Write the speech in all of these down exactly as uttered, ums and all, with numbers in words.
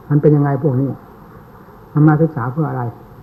มันเป็นยังไงพวกนี้มันมาศึกษาเพื่ออะไร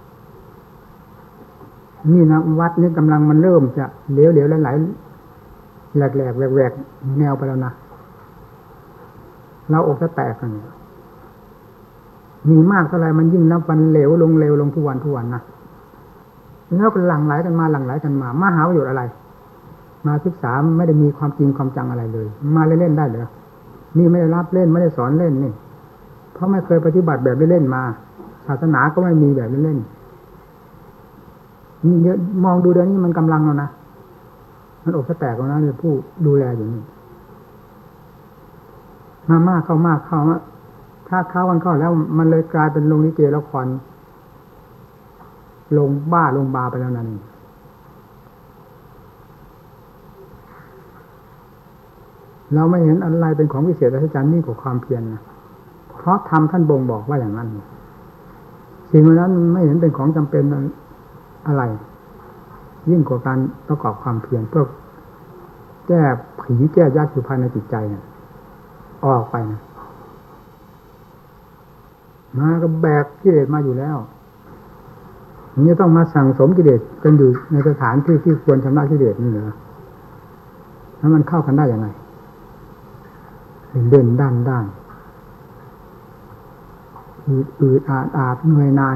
นี่นะวัดนี้กำลังมันเริ่มจะเหลวเหลวไหลๆแหลกแหลกแหวกแหวกแนวไปแล้วนะเราอกจะแตกกันมีมากเท่าไรมันยิ่งนับวันเหลวลงเหลวลงทุกวันทุกวันนะแล้วก็หลั่งไหลกันมาหลั่งไหลกันมามาหาประโยชน์อะไรมาศึกษาไม่ได้มีความจริงความจังอะไรเลยมาเล่นๆได้เหรอนี่ไม่ได้รับเล่นไม่ได้สอนเล่นนี่เพราะไม่เคยปฏิบัติแบบเล่นๆมาศาสนาก็ไม่มีแบบเล่นๆนี่มองดูเดี๋ยวนี้มันกำลังแล้วนะมันอกจะแตกแล้วนะเนี่ยผู้ดูแลอยู่นี่มามากเข้ามากเข้าถ้าเข้ากันเข้าแล้วมันเลยกลายเป็นโรงลิเกละครลงบ้าลงบาไปแล้วนั่นเราไม่เห็นอะไรเป็นของวิเศษอัศจรรย์ยิ่งกว่าความเพียรนะเพราะธรรมท่านบ่งบอกว่าอย่างนั้นสิ่งนั้นไม่เห็นเป็นของจำเป็นอะไรยิ่งกว่าการประกอบความเพียรเพื่อแก้ผีแก้ยากอยู่ภายในจิตใจเนี่ยออกไปนะมาก็แบกกิเลสมาอยู่แล้วนี่ต้องมาสั่งสมกิเลสกันอยู่ในสถานที่ที่ควรชำระกิเลสนี่เหรอแล้วมันเข้ากันได้ยังไงเด่นด้านด้านอืดอืดอาดอาดเหนื่อยหน่าย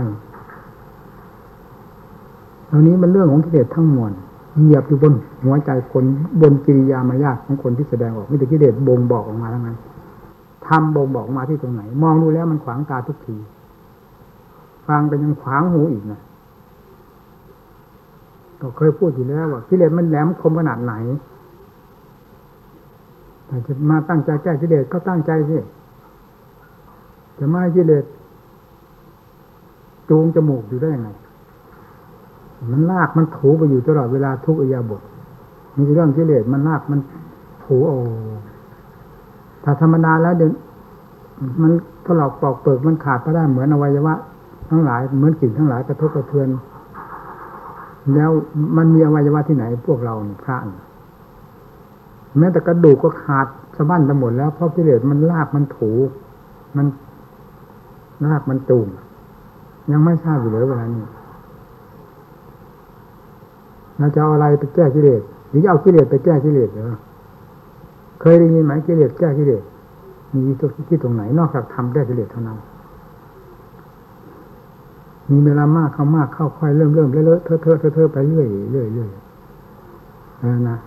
ตอนนี้มันเรื่องของกิเลสทั้งมวลเหยียบอยู่บนหัวใจคนบนกิริยามารยาทของคนที่แสดงออกมีแต่กิเลสบ่งบอกออกมาทั้งนั้นทำบ่งบอกมาที่ตรงไหนมองดูแล้วมันขวางตาทุกทีฟังไปยังขวางหูอีกนะก็เคยพูดอยู่แล้วว่ากิเลสมันแหลมคมขนาดไหนแต่จะมาตั้งใจแก้กิเลสก็ตั้งใจสิจะไม่ให้กิเลสจูงจมูกอยู่ได้ยังไงมันลากมันถูไปอยู่ตลอดเวลาทุกอิริยาบถมีเรื่องกิเลสมันลากมันถูโอถ้าธรรมดาแล้วเดี๋ยวมันถลอกปอกเปิกมันขาดไปได้เหมือนอวัยวะทั้งหลายเหมือนสิ่งทั้งหลายกระทบกระเทือนแล้วมันมีอวัยวะที่ไหนพวกเราพระแม้แต่กระดูกก็ขาดสะบั้นไปหมดแล้วเพราะกิเลสมันลากมันถูมันลากมันจูงยังไม่ทราบอยู่เลยเวลานี้เราจะเอาอะไรไปแก้กิเลสหรือจะเอากิเลสไปแก้กิเลสเหรอเคยได้ยินไหมกิเลสแก้กิเลสมีที่ตรงไหนนอกจากทำแก้กิเลสเท่านั้นมีเวลามากเข้ามากเข้าค่อยเริ่มเริ่มเลอะเทอะเทอะเทอะไปเรื่อยเรื่อยเรื่อยนะนะ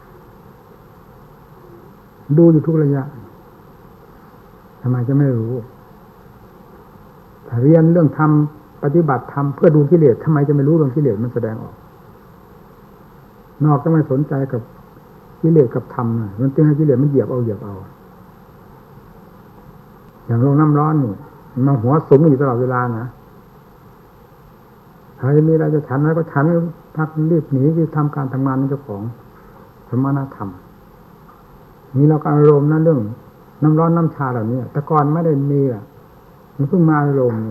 ดูอยู่ทุกระยะทำไมจะไม่รู้ถ้าเรียนเรื่องธรรมปฏิบัติธรรมเพื่อดูกิเลสทำไมจะไม่รู้เรื่องกิเลสมันแสดงออกนอกจากไม่สนใจกับกิเลสกับธรรมมันจึงให้กิเลสมันเหยียบเอาเหยียบเอาอย่างลงน้ำร้อนนี่มันหัวสุมอยู่ตลอดเวลานะใครมีอะไรจะฉันอะไรก็ฉันพักรีบหนีที่ทำการทำงานของเจ้าของสมณธรรมนี่เราก็อารมณ์นั่นเรื่องน้ำร้อนน้ำชาเหล่านี้แต่ก่อนไม่ได้มีอ่ะมันเพิ่งมาอารมณ์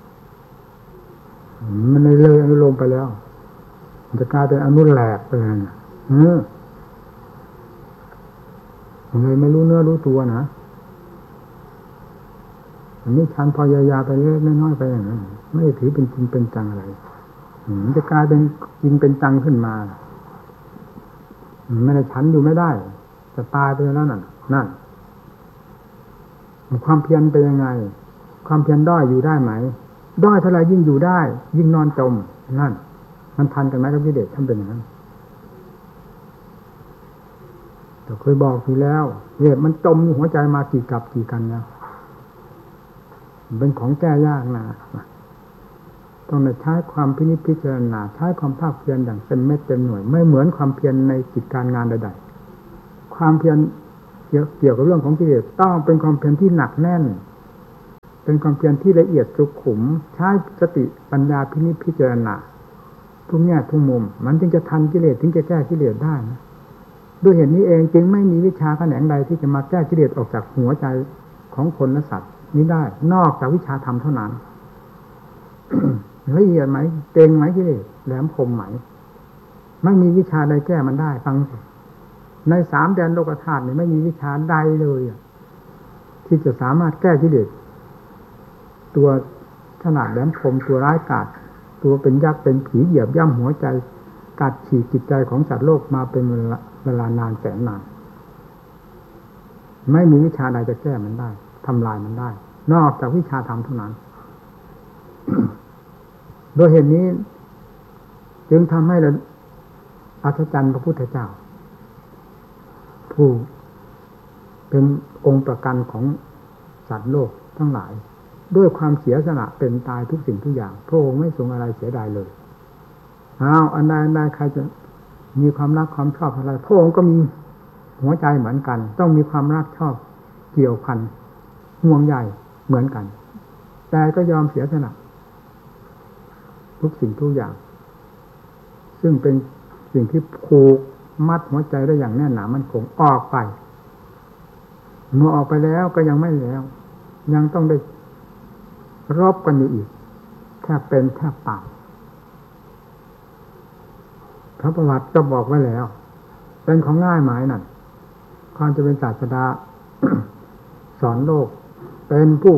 มันเลยอารมณ์ไปแล้วมันจะกลายเป็นอนุแหลกไปเลยนะเออเลยไม่รู้เนื้อรู้ตัวนะอันนี้ชันพอยาๆไปเรื่อยน้อยๆไปอย่างนั้นไม่ถือเป็นจริงเป็นจังอะไรมันจะกลายเป็นจริงเป็นจังขึ้นมาไม่ได้ชันอยู่ไม่ได้จะตายไปแล้วนั่นนั่นความเพียรเป็นยังไงความเพียรด้อยอยู่ได้ไหมด้อยเท่าไรยิ่งอยู่ได้ยิ่งนอนจมนั่นมันทันกันไหมกับกิเลสท่านเป็นอย่างนั้นแต่เคยบอกทีแล้วเนี่ยมันจมหัวใจมากี่กับกี่กันแล้วเป็นของแก้ยากนะต้องใช้ความพินิจพิจารณาใช้ความภาคเพียรอย่างเต็มเม็ดเต็มหน่วยไม่เหมือนความเพียรในกิจการงานใดๆความเพียรเกี่ยวกับเรื่องของกิเลสต้องเป็นความเพียรที่หนักแน่นเป็นความเพียรที่ละเอียดสุขุมใช้สติปัญญาพินิจพิจารณาทุกแง่ทุกมุมมันจึงจะทันกิเลสถึงจะแก้กิเลสได้นะด้วยเหตุนี้เองจึงไม่มีวิชาแขนงใดที่จะมาแก้กิเลสออกจากหัวใจของคนและสัตว์นี้ได้นอกจากวิชาธรรมเท่านั้น ละเอียดไหมเก่งไหมกิเลสแหลมคมไหมไม่มีวิชาใดแก้มันได้ฟังในสามแดนโลกธาตุนี่ไม่มีวิชาใดเลยที่จะสามารถแก้กิเลสตัวขนาดแหลมคมตัวร้ายกาจตัวเป็นยักษ์เป็นผีเหยียบย่ำหัวใจกัดฉีกจิตใจของสัตว์โลกมาเป็นเวลาเวลานานแสนนานไม่มีวิชาใดจะแก้มันได้ทำลายมันได้นอกจากวิชาธรรมเท่านั้น โดยเหตุนี้จึงทำให้เราอัศจรรย์พระพุทธเจ้าผู้เป็นองค์ประกันของสัตว์โลกทั้งหลายด้วยความเสียสละเป็นตายทุกสิ่งทุกอย่างพระองค์ไม่ทรงอะไรเสียดายเลยอ้าวอันใดอันใดใครจะมีความรักความชอบอะไรพระองค์ก็มีหัวใจเหมือนกันต้องมีความรักชอบเกี่ยวพันห่วงใยเหมือนกันแต่ก็ยอมเสียสละทุกสิ่งทุกอย่างซึ่งเป็นสิ่งที่ผูกมัดหัวใจได้อย่างแน่นหนามั่นคงออกไปเมื่อออกไปแล้วก็ยังไม่แล้วยังต้องได้รบกันอยู่อีกแทบเป็นแทบตายพระประวัติก็บอกไว้แล้วเป็นของง่ายหมายนั่นความจะเป็นศาสดา สอนโลกเป็นผู้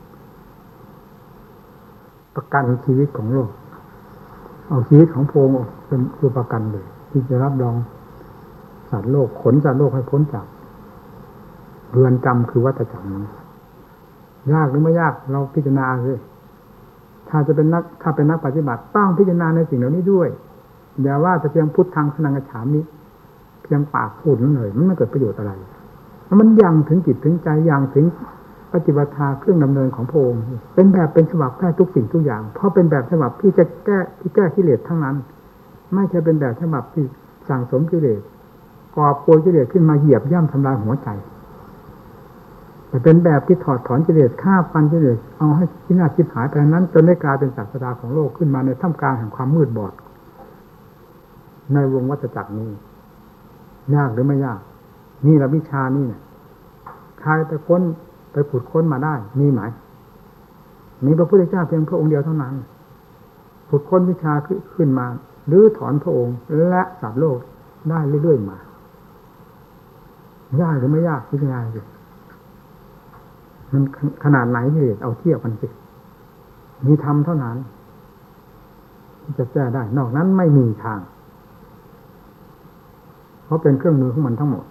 ประกันชีวิตของโลกเอาชีวิตของพระองค์เป็นผู้ประกันเลยที่จะรับรองสัตว์โลกขนสัตว์โลกให้พ้นจากเรือนจำคือวัฏจักรนี้ยากหรือไม่ยากเราพิจารณาเลยถ้าจะเป็นนักถ้าเป็นนักปฏิบัติต้องพิจารณาในสิ่งเหล่านี้ด้วยอย่าว่าจะเพียงพุทธังสนังกัจฉามิเพียงปากพูดนั่นเลยมันไม่เกิดประโยชน์อะไรมันยังถึงจิตถึงใจยังถึงปฏิบัติเครื่องดำเนินของพระองค์เป็นแบบเป็นฉบับแก้ทุกสิ่งทุกอย่างเพราะเป็นแบบฉบับที่จะแก้ที่แก้กิเลสทั้งนั้นไม่ใช่เป็นแบบฉบับที่สั่งสมกิเลสก่อโกยกิเลสขึ้นมาเหยียบย่ำทำลายหัวใจแต่เป็นแบบที่ถอดถอนกิเลสฆ่าฟันกิเลสเอาให้พินาศชิบหายไปนั้นจนได้กลายเป็นศาสดาของโลกขึ้นมาในท่ามกลางแห่งความมืดบอดในวงวัฏจักรนี้ยากหรือไม่ยากนี่แหละวิชานี่เนี่ยใครไปค้นไปขุดค้นมาได้มีไหมมีพระพุทธเจ้าเพียงพระองค์เดียวเท่านั้นขุดค้นวิชาขึ้นมาหรือถอนพระองค์และสัตว์โลกได้เรื่อยๆมายากหรือไม่ยากพิจารณาสิมันขนาดไหนนี่เอาเทียบกันสิมีธรรมเท่านั้นที่จะแก้ได้นอกนั้นไม่มีทางเพราะเป็นเครื่องมือของมันทั้งหมด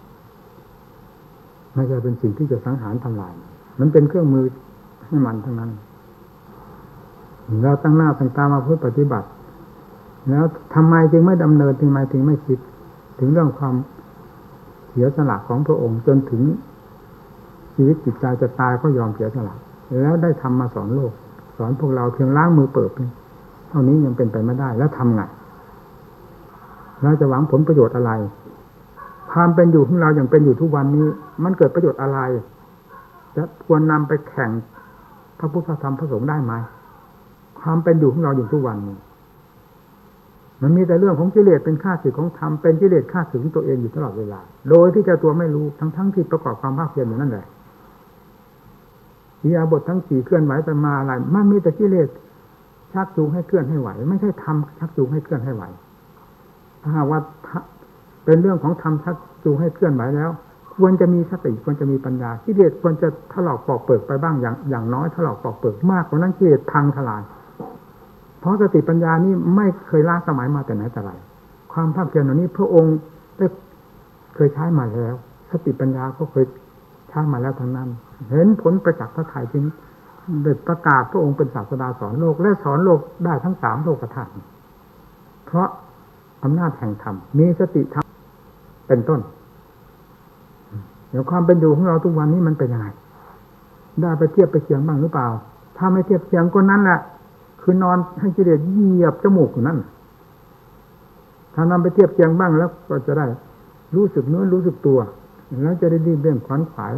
ไม่ใช่เป็นสิ่งที่จะสังหารทำลายมันเป็นเครื่องมือให้มันทั้งนั้นเราตั้งหน้าตั้งตามาเพื่อปฏิบัติแล้วทำไมจึงไม่ดำเนินถึงไมถึงไม่คิดถึงเรื่องความเสียสละของพระองค์จนถึงชีวิตจิตใจจะตายก็ยอมเสียสละแล้วได้ทำมาสอนโลกสอนพวกเราเพียงล้างมือเปิดเท่านี้ยังเป็นไปไม่ได้แล้วทำไงเราจะหวังผลประโยชน์อะไรความเป็นอยู่ของเราอย่างเป็นอยู่ทุกวันนี้มันเกิดประโยชน์อะไรจะควรนำไปแข่งพระพุทธธรรมพระสงฆ์ได้ไหมความเป็นอยู่ของเราอยู่ทุกวันนี้มันมีแต่เรื่องของกิเลสเป็นข้าศึกของธรรมเป็นกิเลสข้าศึกของตัวเองอยู่ตลอดเวลาโดยที่เจ้าตัวไม่รู้ทั้งทั้งที่ประกอบความภาคเพียรอยู่นั่นแหละอิริยาบถทั้งสี่เคลื่อนไหวไปมาอะไรมันมีแต่กิเลสชักจูงให้เคลื่อนให้ไหวไม่ใช่ธรรมชักจูงให้เคลื่อนให้ไหวถ้าหากว่าเป็นเรื่องของธรรมชักจูงให้เคลื่อนไหวแล้วควรจะมีสติควรจะมีปัญญากิเลสควรจะถลอกปอกเปิกไปบ้างอย่างอย่างน้อยถลอกปอกเปิกมากกว่านั้นกิเลสพังทลายเพราะสติปัญญานี่ไม่เคยล้าสมัยมาแต่ไหนแต่ไรความภาคเพียรเหล่านี้พระองค์ได้เคยใช้มาแล้วสติปัญญาก็เคยใช้มาแล้วทั้งนั้นเห็นผลประจักษ์พระทัยจริงเด็ดประกาศพระองค์เป็นศาสดาสอนโลกและสอนโลกได้ทั้งสามโลกธาตุเพราะอำนาจแห่งธรรมมีสติธรรมเป็นต้นเดี๋ยวความเป็นอยู่ของเราทุกวันนี้มันเป็นยังไงได้ไปเทียบไปเคียงบ้างหรือเปล่าถ้าไม่เทียบเคียงก็นั้นแหละคือนอนให้กิเลสเหยียบจมูกอยู่นั่นถ้านำไปเทียบเคียงบ้างแล้วก็จะได้รู้สึกเนื้อรู้สึกตัวแล้วจะได้รีบเร่งขวนขวาย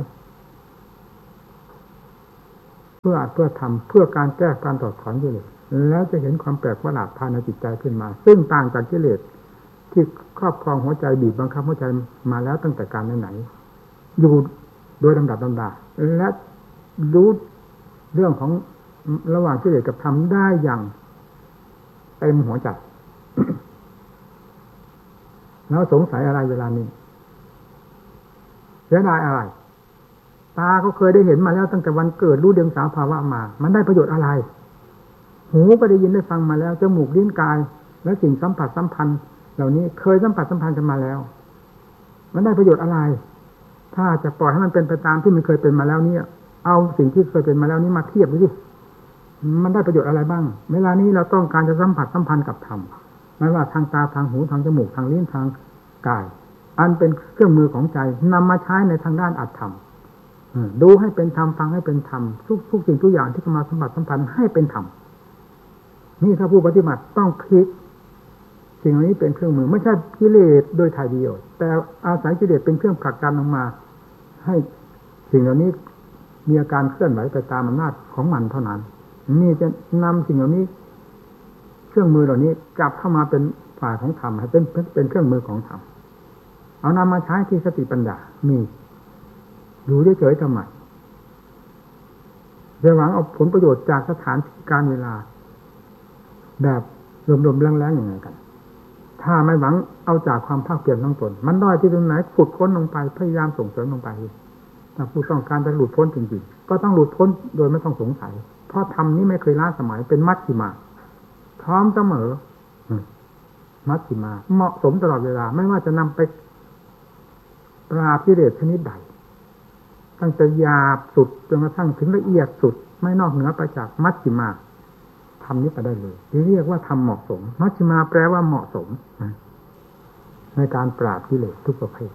เพื่ออาจเพื่อทำเพื่อการแก้การถอดถอนกิเลสแล้วจะเห็นความแปลกประหลาดภายในจิตใจขึ้นมาซึ่งต่างจากกิเลสที่ครอบครองหัวใจบีบบังคับหัวใจมาแล้วตั้งแต่การไหนๆอยู่โดยลำดับลำดาและรู้เรื่องของระหว่างกิเลสกับธรรมได้อย่างเต็มหัวใจ แล้วสงสัยอะไรเวลานี้เสียดายอะไรตาเขาเคยได้เห็นมาแล้วตั้งแต่วันเกิดรู้เดียงสาภาวะมามันได้ประโยชน์อะไรหูก็ได้ยินได้ฟังมาแล้วจมูกลิ้นกายและสิ่งสัมผัสสัมพันธ์เหล่านี้เคยสัมผัสสัมพันธ์กันมาแล้วมันได้ประโยชน์อะไรถ้าจะปล่อยให้มันเป็นไปตามที่มันเคยเป็นมาแล้วเนี่ยเอาสิ่งที่เคยเป็นมาแล้วนี้มาเทียบดูสิมันได้ประโยชน์อะไรบ้างเวลานี้เราต้องการจะสัมผัสสัมพันธ์กับธรรมไม่ว่าทางตาทางหูทางจมูกทางลิ้นทางกายอันเป็นเครื่องมือของใจนำมาใช้ในทางด้านอัตธรรมดูให้เป็นธรรมฟังให้เป็นธรรมทุกทุกสิ่งทุกอย่างที่เข้ามาสัมผัสสัมพันธ์ให้เป็นธรรมนี่ถ้าผู้ปฏิบัติต้องพลิกสิ่งเหล่านี้เป็นเครื่องมือไม่ใช่กิเลสโดยถ่ายเดียวแต่อาศัยกิเลสเป็นเครื่องผลักดันออกมาให้สิ่งเหล่านี้มีอาการเคลื่อนไหวไปตามอำนาจของมันเท่านั้นนี่จะนำสิ่งเหล่านี้เครื่องมือเหล่านี้กลับเข้ามาเป็นฝ่ายของธรรมให้เป็นเป็นเครื่องมือของธรรมเอานำมาใช้ที่สติปัญญามีอยู่เฉยๆทำไมจะหวังเอาผลประโยชน์จากสถานที่การเวลาแบบรวมๆแรงๆอย่างไรกันถ้าไม่หวังเอาจากความภาคเพียรของตนมันด้อยที่ตรงไหนขุดค้นลงไปพยายามส่งเสริมลงไปถ้าผู้ต้องการจะหลุดพ้นจริงๆก็ต้องหลุดพ้นโดยไม่ต้องสงสัยเพราะธรรมนี้ไม่เคยล้าสมัยเป็นมัชฌิมาพร้อมเสมอมัชฌิมาเหมาะสมตลอดเวลาไม่ว่าจะนำไปปราบกิเลสชนิดใดตั้งแต่หยาบสุดจนกระทั่งถึงละเอียดสุดไม่นอกเหนือไปจากมัชฌิมาทำนี้ไปได้เลยที่เรียกว่าทำเหมาะสมมัชฌิมาแปลว่าเหมาะสมในการปราบกิเลสทุกประเภท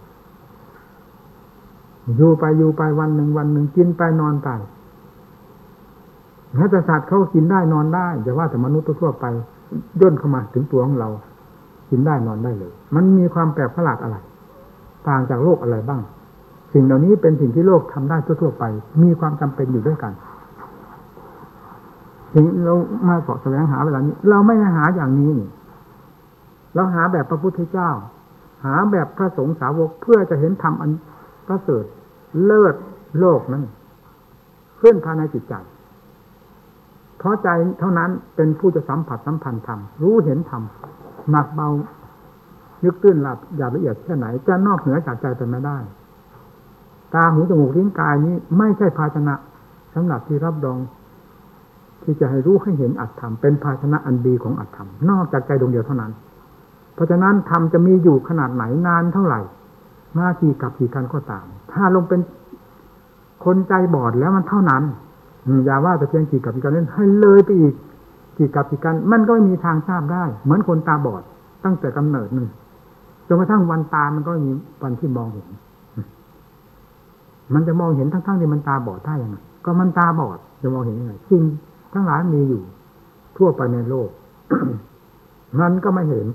อยู่ไปอยู่ไปวันหนึ่งวันหนึ่งกินไปนอนไปแม้แต่สัตว์เขากินได้นอนได้อย่าว่าแต่มนุษย์ทั่วไปย่นเข้ามาถึงตัวของเรากินได้นอนได้เลยมันมีความแปลกประหลาดอะไรต่างจากโลกอะไรบ้างสิ่งเหล่านี้เป็นสิ่งที่โลกทำได้ทั่วๆไปมีความจำเป็นอยู่ด้วยกันสิ่งเรามาเสาะแสวงหาเวลานี้เราไม่หาอย่างนี้เราหาแบบพระพุทธเจ้าหาแบบพระสงฆ์สาวกเพื่อจะเห็นธรรมอันประเสริฐเลิศโลกนั้นขึ้นภายในจิตใจเพราะใจเท่านั้นเป็นผู้จะสัมผัสสัมพันธ์ธรรมรู้เห็นธรรมหนักเบายึกตื้นหลับหยาบละเอียดแค่ไหนจะนอกเหนือจากใจไปไม่ได้ตาหูจมูกลิ้นกายนี้ไม่ใช่ภาชนะสำหรับที่รับรองที่จะให้รู้ให้เห็นอัตธรรมเป็นภาชนะอันดีของอัตธรรมนอกจากใจดวงเดียวเท่านั้นเพราะฉะนั้นธรรมจะมีอยู่ขนาดไหนนานเท่าไหร่มากี่กับกี่กันก็ตามถ้าลงเป็นคนใจบอดแล้วมันเท่านั้นอย่าว่าแต่เพียงกี่กับกี่กันเล่นให้เลยไปอีกกี่กับกี่กันมันก็ไม่มีทางทราบได้เหมือนคนตาบอดตั้งแต่กำเนิดนึงจนกระทั่งวันตามันก็มีวันที่มองเห็นมันจะมองเห็นทั้งๆที่มันตาบอดได้ยังไงก็มันตาบอดจะมองเห็นยังไงสิ่งทั้งหลายมีอยู่ทั่วไปในโลก มันก็ไม่เห็น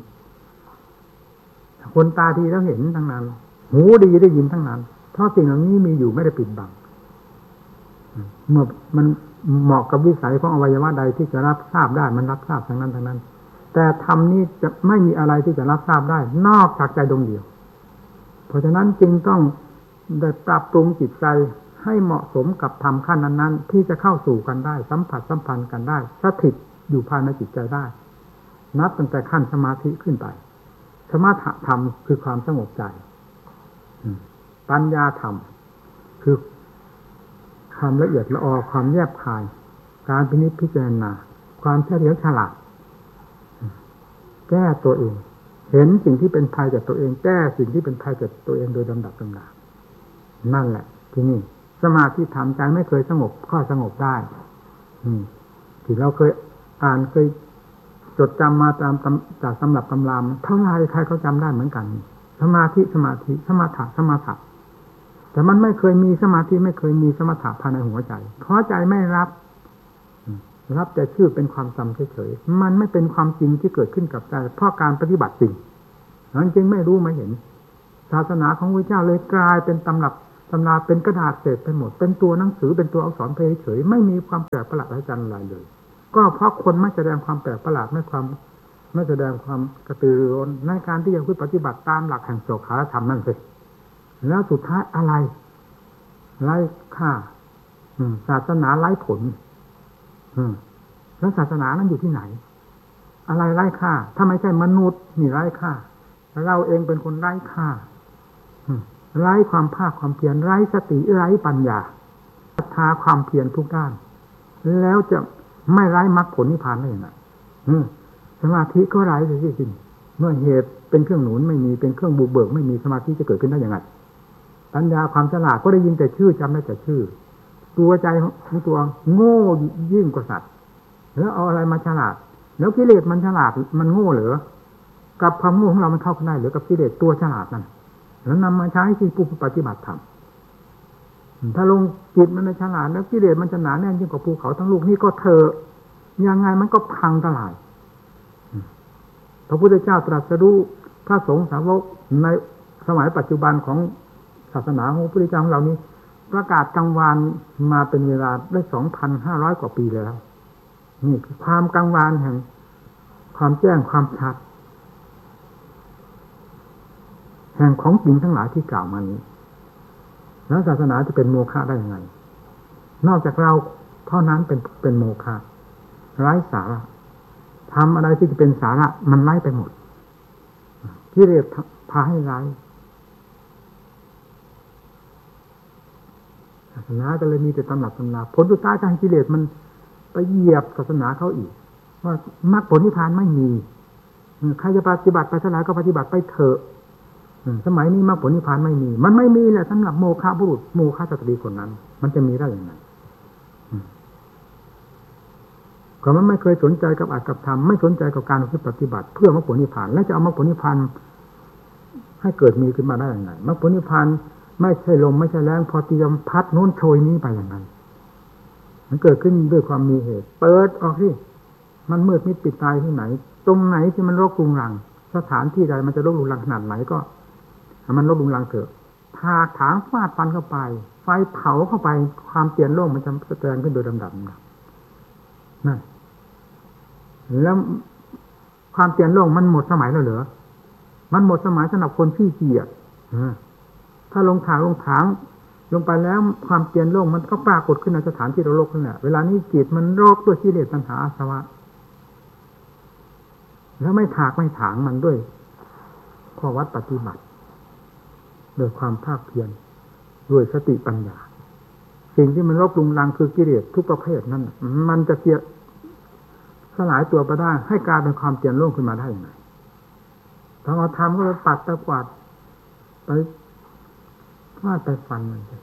คนตาดีแล้วเห็นทั้งนั้นหูดีได้ยินทั้งนั้นเพราะสิ่งเหล่านี้มีอยู่ไม่ได้ปิดบังเมื่อมันเหมาะกับวิสัยของอวัยวะใดที่จะรับทราบได้มันรับทราบทั้งนั้นทั้งนั้นแต่ธรรมนี้จะไม่มีอะไรที่จะรับทราบได้นอกจากใจดวงเดียวเพราะฉะนั้นจึงต้องได้ปรับปรุงจิตใจให้เหมาะสมกับธรรมขั้นนั้นๆที่จะเข้าสู่กันได้สัมผัสสัมพันธ์กันได้สถิตอยู่ภายในจิตใจได้นับตั้งแต่ขั้นสมาธิขึ้นไปสมถะธรรมคือความสงบใจปัญญาธรรมคือความละเอียดละออความแยบคายการพินิจพิจารณาความเฉลียวฉลาดแก้ตัวเองเห็นสิ่งที่เป็นภัยจากตัวเองแก้สิ่งที่เป็นภัยจากตัวเองโดยลำดับลำดับนั่นแหละที่นี่สมาธิธรรมใจไม่เคยสงบข้อสงบได้ที่เราเคยอ่านเคยจดจำมาตามจากตำรับตำรามเท่าไรใครเขาจำได้เหมือนกันสมาธิสมาธิสมถะสมถะแต่มันไม่เคยมีสมาธิไม่เคยมีสมถะภายในหัวใจเพราะใจไม่รับรับแต่ชื่อเป็นความจำเฉยๆมันไม่เป็นความจริงที่เกิดขึ้นกับใจเพราะการปฏิบัติจริงนั้นจึงไม่รู้ไม่เห็นศาสนาของพระเจ้าเลยกลายเป็นตำรับตำราเป็นกระดาษเศษไปหมดเป็นตัวหนังสือเป็นตัวอักษรเฉยๆไม่มีความแปลกประหลาดอะไรกันอะไรเลยก็เพราะคนไม่แสดงความแปลกประหลาดไม่ความไม่แสดงความกระตือรือร้นในการที่จะปฏิบัติตามหลักแห่งโสภาธรรมนั่นสิแล้วสุดท้ายอะไรไร้ค่าศาสนาไร้ผลแล้วศาสนานั้นอยู่ที่ไหนอะไรไร้ค่าถ้าไม่ใช่มนุษย์นี่ไร้ค่าเราเองเป็นคนไร้ค่าไร้ความภาคความเพียรไร้สติไร้ปัญญาศรัทธาความเพียรทุกด้านแล้วจะไม่ไร้มรรคผลนิพพานได้ยังไงสมาธิก็ไร้สิจริงเมื่อเหตุเป็นเครื่องหนุนไม่มีเป็นเครื่องบุกเบิกไม่มีสมาธิจะเกิดขึ้นได้ยังไงปัญญาความฉลาดก็ได้ยินแต่ชื่อจำได้แต่ชื่อตัวใจของตัวโง่ยิ่งกว่าสัตว์แล้วเอาอะไรมาฉลาดแล้วกิเลสมันฉลาดมันโง่เหรอกับความโง่ของเรามันเข้ากันได้หรือกับกิเลสตัวฉลาดนั่นแล้วนำมาใช้ที่ผู้ปฏิบัติธรรมถ้าลงจิตมันไม่ฉลาดแล้วกิเลสมันจะหนาแน่นยิ่งกว่าภูเขาทั้งลูกนี่ก็เถอะยังไงมันก็พังทลายพระพุทธเจ้าตรัสรู้พระสงฆ์สาวกในสมัยปัจจุบันของศาสนาของพระพุทธเจ้าของเรานี้ประกาศกลางวานมาเป็นเวลาได้ สองพันห้าร้อย กว่าปีแล้วนี่คือความกลางวานแห่งความแจ้งความชัดแห่งของจริงทั้งหลายที่กล่าวมานี้แล้วศาสนาจะเป็นโมฆะได้ยังไงนอกจากเราเท่านั้นเป็นเป็นโมฆะไร้สาระทำอะไรที่จะเป็นสาระมันไร้ไปหมดที่เรียกพาให้ไร้ศาสนาก็เลยมีแต่ตำหนักตำนาผลสุดท้ายทางกิเลสมันไปเหยียบศาสนาเขาอีกว่ามรรคผลนิพพานไม่มีใครจะปฏิบัติไปเท่าไหร่ก็ปฏิบัติไปเถอะสมัยนี้มรรคผลนิพพานไม่มีมันไม่มีแหละสำหรับโมฆะบุรุษโมฆะสตรีคนนั้นมันจะมีได้อย่างไรก็มันไม่เคยสนใจกับอัตกับธรรมไม่สนใจกับการปฏิบัติเพื่อมรรคผลนิพพานและจะเอามรรคผลนิพพานให้เกิดมีขึ้นมาได้อย่างไรมรรคผลนิพพานไม่ใช่ลมไม่ใช่แรงพอเตรียมพัดโน้นโชยนี้ไปอย่างนั้นมันเกิดขึ้นด้วยความมีเหตุเปิดออกสิมันมืดมิดปิดตายที่ไหนตรงไหนที่มันรกรุงรังสถานที่ใดมันจะรกรุงรังขนาดไหนก็มันรกรุงรังเถอะถากถางฟาดฟันเข้าไปไฟเผาเข้าไปความเปลี่ยนโลกมันจะแสดงขึ้นโดยลำดับนั่นแล้วความเปลี่ยนโลกมันหมดสมัยแล้วเหรอมันหมดสมัยสำหรับคนขี้เกียจถ้าลงถางลงถางลงไปแล้วความเปลี่ยนโลกมันก็ปรากฏขึ้นในสถานที่เราโลกนั่นแหละเวลานี้จิตมันโรคด้วยกิเลสตัณหาอาสวะแล้วไม่ถากไม่ถางมันด้วยข้อวัดปฏิบัติโดยความภาคเพียรด้วยสติปัญญาสิ่งที่มันรบลุงรังคือกิเลสทุกประเภทนั้นมันจะเกียสลายตัวไปได้ให้กลายเป็นความเปลี่ยนโลกขึ้นมาได้อย่างไรถ้าเราทำก็ไปปัดตะกวาดไปฟาดไปฟันมันไป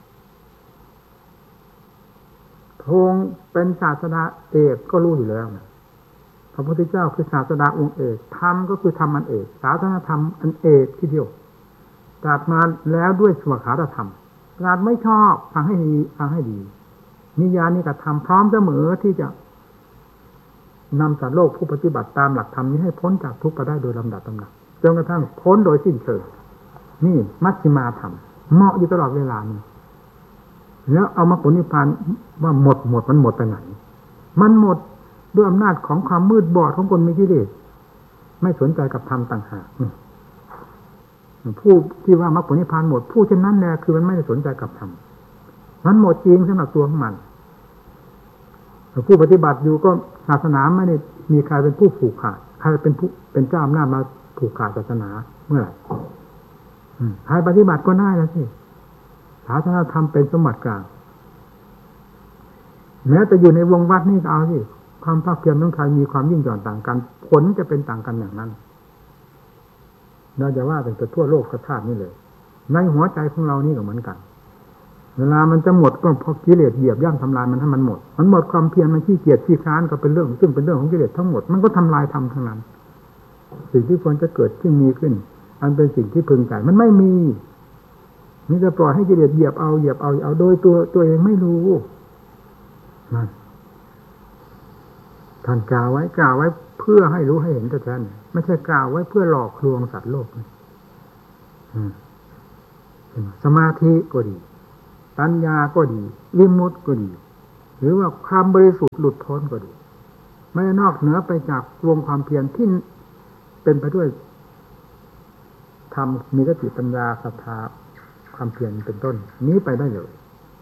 ทงเป็นศาสดาเอกก็รู้อยู่แล้วนะพระพุทธเจ้าคือศาสดาองค์เอกธรรมก็คือธรรมอันเอกศาสนาธรรมอันเอกที่เดียวตรัสมาแล้วด้วยสวขาตธรรมตรัสไม่ชอบฟังให้ดีฟังให้ดีนิยานิกธรรมพร้อมเสมอที่จะนำสัตว์โลกผู้ปฏิบัติตามหลักธรรมนี้ให้พ้นจากทุกข์ไปได้โดยลำดับลำดับจนกระทั่งพ้นโดยสิ้นเชิงนี่มัชฌิมาธรรมเหมาะอยู่ตลอดเวลานี้แล้วเอามาผลนิพพานว่าหมดหมดมันหมดไปไหนมันหมดด้วยอำนาจของความมืดบอดของคนมีกิเลสไม่สนใจกับธรรมต่างหากผู้ที่ว่ามรรคผลนิพพานหมดผู้เช่นนั้นแหละคือมันไม่ได้สนใจกับธรรมมันหมดจริงสำหรับตัวของมันผู้ปฏิบัติอยู่ก็ศาสนาไม่ได้มีใครเป็นผู้ผูกขาดใครเป็นผู้เป็นเจ้าอำนาจมาผูกขาดศาสนาเมื่อไหร่ใครปฏิบัติก็ได้แล้วสิศาสนาธรรมเป็นสมบัติกลางแม้แต่อยู่ในวงวัดนี่เอาสิความภาคเพียรของใครมีความยิ่งหย่อนต่างกันผลจะเป็นต่างกันอย่างนั้นเราจะว่าเป็นทั่วโลกกระทาดนี่เลยในหัวใจของเรานี่ก็เหมือนกันเวลามันจะหมดก็เพราะกิเลสเหยียบย่ำทำลายมันให้มันหมดมันหมดความเพียรมันขี้เกียจขี้คร้านก็เป็นเรื่องซึ่งเป็นเรื่องของกิเลสทั้งหมดมันก็ทำลายธรรมทั้งนั้นสิ่งที่ควรจะเกิดขึ้นมีขึ้นอันเป็นสิ่งที่พึงใจมันไม่มีนี่จะปล่อยให้กิเลสเหยียบเอาเหยียบเอาเอาโดยตัวตัวเองไม่รู้นั่นท่านกล่าวไว้กล่าวไว้เพื่อให้รู้ให้เห็นแต่แท้ไม่ใช่กล่าวไว้เพื่อหลอกลวงสัตว์โลกสมาธิก็ดีปัญญาก็ดีวิมุตติก็ดีหรือว่าความบริสุทธิ์หลุดพ้นก็ดีไม่นอกเหนือไปจากวงความเพียรที่เป็นไปด้วยธรรมมีสติปัญญาศรัทธาความเพียรเป็นต้นนี้ไปได้เลย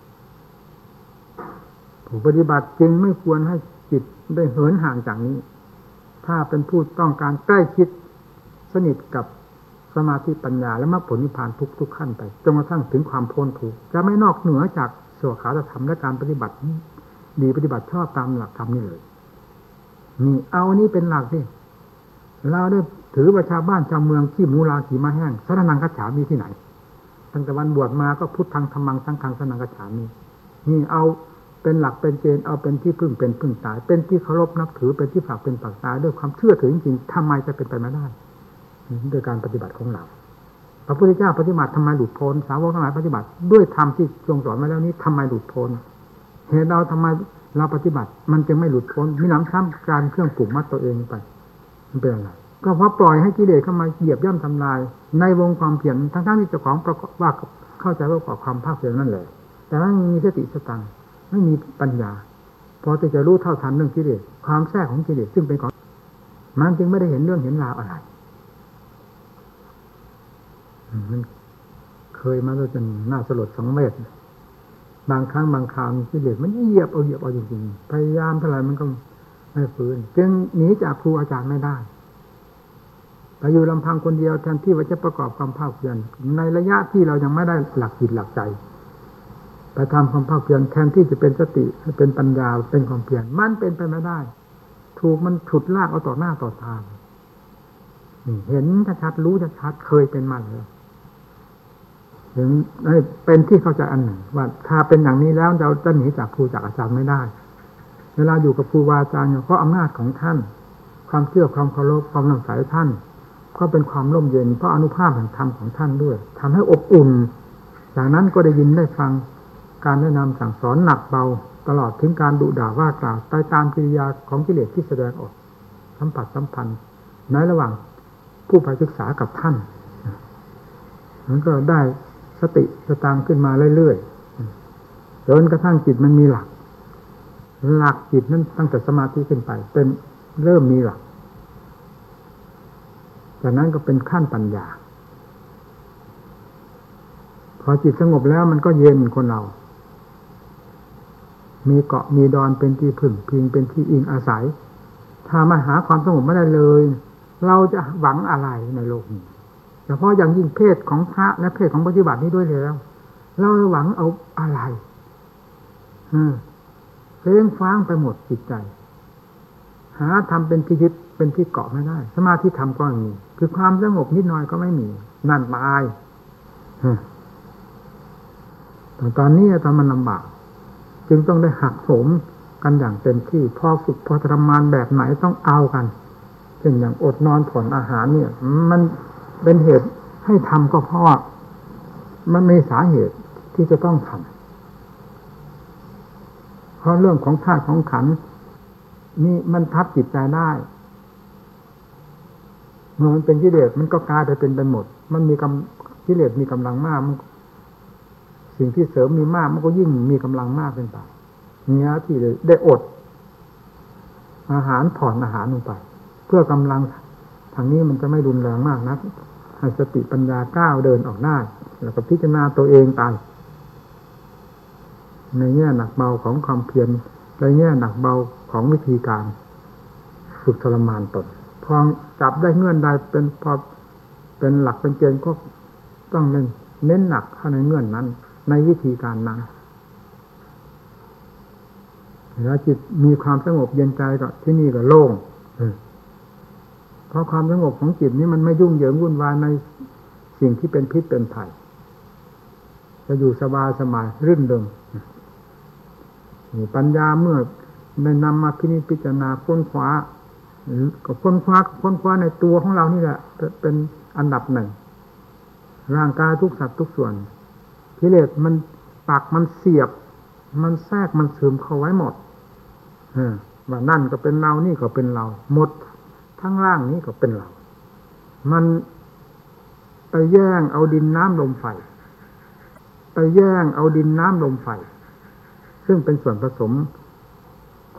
ผู้ปฏิบัติจึงไม่ควรให้จิตได้เหินห่างจากนี้ถ้าเป็นผู้ต้องการใกล้ชิดสนิทกับสมาธิปัญญาและมรรคผลนิพพานทุกทุกขั้นไปจนกระทั่งถึงความพ้นทุกข์จะไม่นอกเหนือจากสวขาธรรมและการปฏิบัติดีปฏิบัติชอบตามหลักธรรมนี่เลยนี่เอานี้เป็นหลักนี่เราได้ถือประชาบ้านชาวเมืองที่มูลาขี่มาแห้งสรนังคัจฉามีที่ไหนตั้งแต่วันบวชมาก็พุทธังธัมมังสังฆังสรนังคัจฉามีนี่เอาเป็นหลักเป็นเกณฑ์เอาเป็นที่พึ่งเป็นพึ่งตายเป็นที่เคารพนับถือเป็นที่ฝากเป็นฝากตายด้วยความเชื่อถือจริงๆทำไมจะเป็นไปไม่ได้โดยการปฏิบัติของเราพระพุทธเจ้าปฏิบัติทำไมหลุดพ้นสาวกทั้งหลายปฏิบัติด้วยธรรมที่ทรงสอนไว้แล้วนี้ทำไมหลุดพ้นเหตุเราทำไมเราปฏิบัติมันจึงไม่หลุดพ้นมีน้ำซ้ำการเครื่องปลูกมัดตัวเองไปมันเป็นอะไรก็เพราะปล่อยให้กิเลสเข้ามาเหยียบย่ำทำลายในวงความเพียรทั้งๆที่เจ้าของประกอบว่าเข้าใจว่าประกอบความภาคเพียรนั่นแหละแต่ว่ามีสติสตังไม่มีปัญญาพอจะรู้เท่าทันเรื่องกิเลสความแทรกของกิเลสซึ่งเป็นของมันจึงไม่ได้เห็นเรื่องเห็นราวอะไรมันเคยมาจนน่าสลดสังเวชบางครั้งบางคราวกิเลสมันเหยียบเอาเหยียบเอาจริงๆพยายามเท่าไหร่มันก็ไม่ฟื้นจึงหนีจากครูอาจารย์ไม่ได้ไปอยู่ลำพังคนเดียวแทนที่ว่าจะประกอบความภาคเพียรในระยะที่เรายังไม่ได้หลักจิตหลักใจไปทำความภาคเพียรแทนที่จะเป็นสติเป็นปัญญาเป็นความเพียรมันเป็นไปไม่ได้ถูกมันฉุดลากเอาต่อหน้าต่อตาเห็นชัดๆรู้ชัดๆเคยเป็นมาแล้วถึงเป็นที่เข้าใจอันหนึ่งว่าถ้าเป็นอย่างนี้แล้วเราจะหนีจากครูจากอาจารย์ไม่ได้เวลาอยู่กับครูบาอาจารย์เพราะอำนาจของท่านความเชื่อความเคารพความรักใส่ท่านก็เป็นความร่มเย็นเพราะอนุภาพแห่งธรรมของท่านด้วยทำให้อบอุ่นจากนั้นก็ได้ยินได้ฟังการแนะนำสั่งสอนหนักเบาตลอดถึงการดุด่าว่ากล่าวไปตามกิริยาของกิเลสที่แสดงออกสัมผัสสัมพันธ์ในระหว่างผู้ไปศึกษากับท่านมันก็ได้สติสตางขึ้นมาเรื่อยๆจนกระทั่งจิตมันมีหลักหลักจิตนั้นตั้งแต่สมาธิขึ้นไปเป็นเริ่มมีหลักจากนั้นก็เป็นขั้นปัญญาพอจิตสงบแล้วมันก็เย็นคนเรามีเกาะมีดอนเป็นที่พึ่งพิงเป็นที่อิงอาศัยถ้ามาหาความสงบไม่ได้เลยเราจะหวังอะไรในโลกนี้เฉพาะอย่างยิ่งเพศของพระและเพศของปฏิบัตินี้ด้วยแล้วเราหวังเอาอะไรอืมเพลงฟ้างไปหมดจิตใจหาทำเป็นที่ยึดเป็นที่เกาะไม่ได้สมาธิธรรมก็ไม่มีคือความสงบนิดหน่อยก็ไม่มีนั่นตายแต่ตอนนี้ตอนมันลำบากจึงต้องได้หักโหมกันอย่างเต็มที่พอฝึกพอทรมานแบบไหนต้องเอากันเช่นอย่างอดนอนผ่อนอาหารเนี่ยมันเป็นเหตุให้ทำก็เพราะมันมีสาเหตุที่จะต้องทำเพราะเรื่องของธาตุของขันธ์นี่มันทับจิตใจได้เมื่อมันเป็นกิเลสมันก็กลายไปเป็นไปหมดมันมีกำกิเลสมีกำลังมากมันสิ่งที่เสริมมีมากมันก็ยิ่งมีกำลังมากเป็นไปเนี้ยที่เลยได้อดอาหารผ่อนอาหารลงไปเพื่อกำลังทางนี้มันจะไม่รุนแรงมากนักให้สติปัญญาก้าวเดินออกหน้าแล้วก็พิจารณาตัวเองตายในแง่หนักเบาของความเพียรในแง่หนักเบาของวิธีการฝึกทรมานตนพอจับได้เงื่อนใดเป็นพอเป็นหลักเป็นเกณฑ์ก็ต้องเน้นเน้นหนักเข้าในเงื่อนนั้นในวิธีการนั้นแล้วจิตมีความสงบเย็นใจก็ที่นี่ก็โล่งเพราะความสงบของจิตนี้มันไม่ยุ่งเหยิงวุ่นวายในสิ่งที่เป็นพิษเป็นภัยจะอยู่สบายสบายรื่นเริงปัญญาเมื่อได้นำมาพินิจพิจารณาค้นคว้าก็ค้นคว้าค้นคว้าในตัวของเรานี่แหละเป็นอันดับหนึ่งร่างกายทุกสัตว์ทุกส่วนกิเลสมันปักมันเสียบมันแทรกมันซึมเข้าไว้หมดว่านั่นก็เป็นเรานี่ก็เป็นเราหมดทั้งร่างนี้ก็เป็นเรามันไปแย่งเอาดินน้ำลมไฟไปแย่งเอาดินน้ำลมไฟซึ่งเป็นส่วนผสม